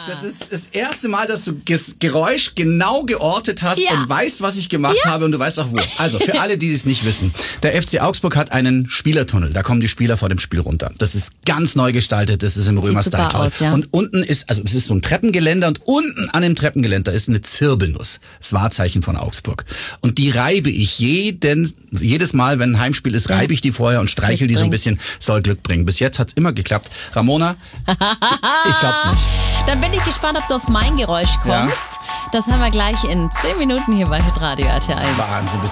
Das ist das erste Mal, dass du das Geräusch genau geortet hast und weißt, was ich gemacht habe und du weißt auch wo. Also für alle, die es nicht wissen, der FC Augsburg hat einen Spielertunnel. Da kommen die Spieler vor dem Spiel runter. Das ist ganz neu gestaltet, das ist im Römer-Style toll. Aus, ja. Und unten ist, also es ist so ein Treppengeländer und unten an dem Treppengeländer ist eine Zirbelnuss. Das Wahrzeichen von Augsburg. Und die reibe ich jedes Mal, wenn ein Heimspiel ist, reibe ich die vorher und streichel die so ein bisschen, soll Glück bringen. Bis jetzt hat's immer geklappt. Ramona, ich glaub's nicht. Dann bin ich gespannt, ob du auf mein Geräusch kommst. Das hören wir gleich in 10 Minuten hier bei Hitradio RT1. Wahnsinn.